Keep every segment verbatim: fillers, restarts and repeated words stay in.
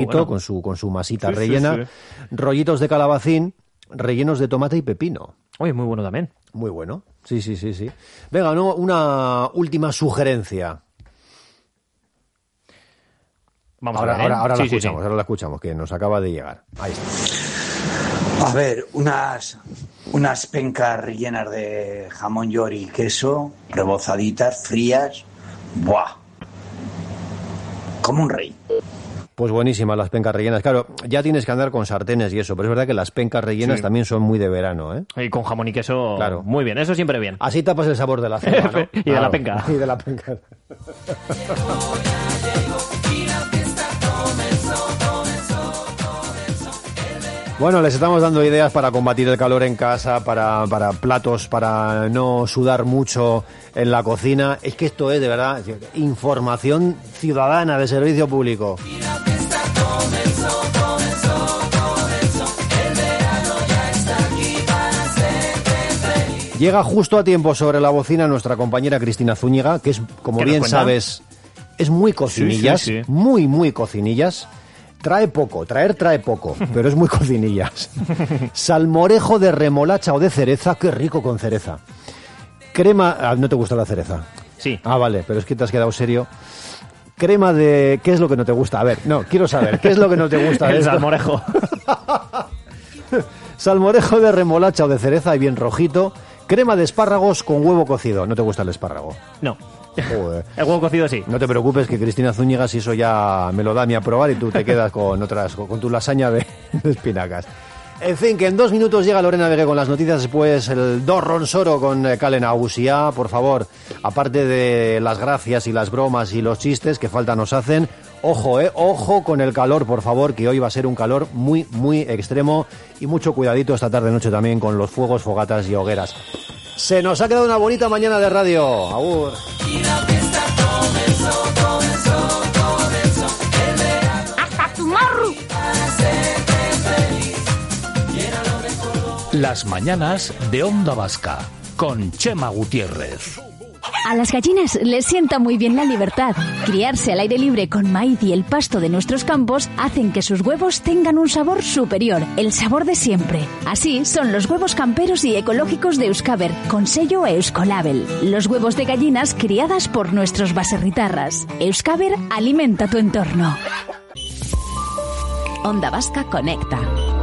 bueno. con su con su masita sí, rellena, sí, sí. rollitos de calabacín rellenos de tomate y pepino. Oye, muy bueno también. Muy bueno, sí, sí, sí, sí. Venga, no, una última sugerencia. Vamos ahora, a ver, ¿eh? ahora, ahora sí, la sí, escuchamos, sí. ahora la escuchamos, que nos acaba de llegar. Ahí está. A ver, unas unas pencas rellenas de jamón york y queso, rebozaditas, frías. ¡Buah! Como un rey. Pues buenísimas las pencas rellenas. Claro, ya tienes que andar con sartenes y eso, pero es verdad que las pencas rellenas sí. también son muy de verano, ¿eh? Y con jamón y queso, claro. muy bien, eso siempre bien. Así tapas el sabor de la cena, ¿no? y claro. de la penca. Y de la penca. Bueno, les estamos dando ideas para combatir el calor en casa, para, para platos, para no sudar mucho en la cocina. Es que esto es, de verdad, información ciudadana de servicio público. Llega justo a tiempo sobre la bocina nuestra compañera Cristina Zúñiga, que es, como bien sabes, es muy cocinillas, sí, sí, sí. muy, muy cocinillas. Trae poco, traer trae poco, pero es muy cocinillas. Salmorejo de remolacha o de cereza, qué rico con cereza. Crema... Ah, ¿no te gusta la cereza? Sí. Ah, vale, pero es que te has quedado serio. Crema de... ¿Qué es lo que no te gusta? A ver, no, quiero saber, ¿qué es lo que no te gusta de El esto? salmorejo. Salmorejo de remolacha o de cereza y bien rojito. Crema de espárragos con huevo cocido. ¿No te gusta el espárrago? No. Joder. El huevo cocido sí. No te preocupes que Cristina Zúñiga, si eso ya me lo da a mí a probar y tú te quedas con otras, con tu lasaña de, de espinacas. En fin, que en dos minutos llega Lorena Vegué con las noticias, después el Do Ronsoro con Kalen Ausia. Por favor, aparte de las gracias y las bromas y los chistes que falta nos hacen, ojo, eh, ojo con el calor, por favor, que hoy va a ser un calor muy, muy extremo y mucho cuidadito esta tarde-noche también con los fuegos, fogatas y hogueras. Se nos ha quedado una bonita mañana de radio. Agur. ¡Hasta tu marru! Las mañanas de Onda Vasca con Chema Gutiérrez. A las gallinas les sienta muy bien la libertad. Criarse al aire libre con maíz y el pasto de nuestros campos hacen que sus huevos tengan un sabor superior, el sabor de siempre. Así son los huevos camperos y ecológicos de Euskaber, con sello Euskolabel. Los huevos de gallinas criadas por nuestros baserritarras. Euskaber alimenta tu entorno. Onda Vasca Conecta.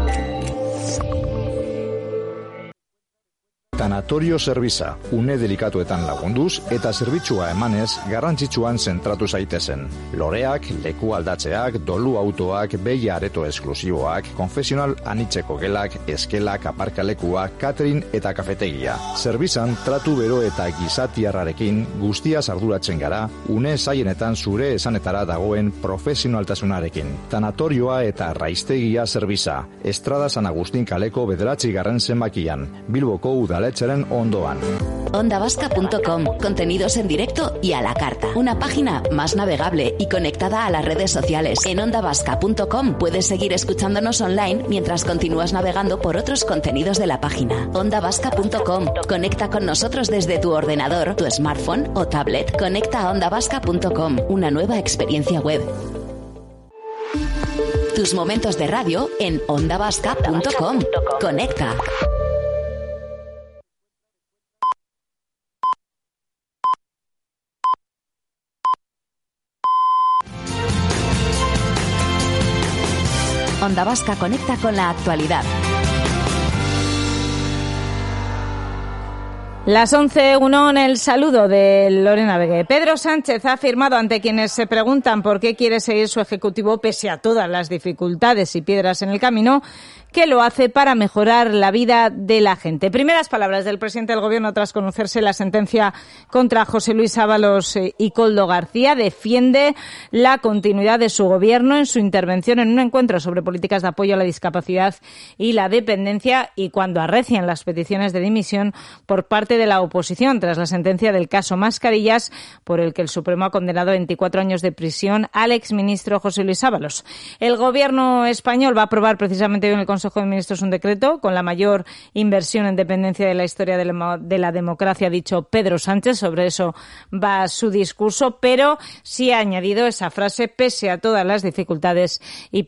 Tanatorio Zerbitza, une delikatuetan lagunduz eta zerbitzua emanez garrantzitsuan zentratu zaitezen. Loreak, leku aldatzeak, dolu autoak, beia areto esklusiboak, konfesional anitzeko gelak, eskelak, aparkalekuak, catering eta kafetegia. Zerbitzan tratu bero eta gizatiarrarekin guztia arduratzen gara, une zaienetan zure esanetara dagoen profesionaltasunarekin. Tanatorioa eta raiztegia Zerbitza, Estrada San Agustin kaleko bederatzi garren zenbakian, Bilboko udale ondoan. onda vasca punto com, contenidos en directo y a la carta. Una página más navegable y conectada a las redes sociales. En onda vasca punto com puedes seguir escuchándonos online mientras continúas navegando por otros contenidos de la página. onda vasca punto com. Conecta con nosotros desde tu ordenador, tu smartphone o tablet. Conecta a onda vasca punto com, una nueva experiencia web. Tus momentos de radio en onda vasca punto com. Conecta. Onda Vasca conecta con la actualidad. Las once uno en el saludo de Lorena Vegué. Pedro Sánchez ha afirmado ante quienes se preguntan por qué quiere seguir su ejecutivo pese a todas las dificultades y piedras en el camino, que lo hace para mejorar la vida de la gente. Primeras palabras del presidente del Gobierno tras conocerse la sentencia contra José Luis Ábalos y Koldo García. Defiende la continuidad de su Gobierno en su intervención en un encuentro sobre políticas de apoyo a la discapacidad y la dependencia, y cuando arrecian las peticiones de dimisión por parte de la oposición tras la sentencia del caso Mascarillas, por el que el Supremo ha condenado a veinticuatro años de prisión al exministro José Luis Ábalos. El Gobierno español va a aprobar precisamente hoy en el Consejo de Ministros un decreto con la mayor inversión en dependencia de la historia de la, de la democracia, ha dicho Pedro Sánchez. Sobre eso va su discurso, pero sí ha añadido esa frase: pese a todas las dificultades y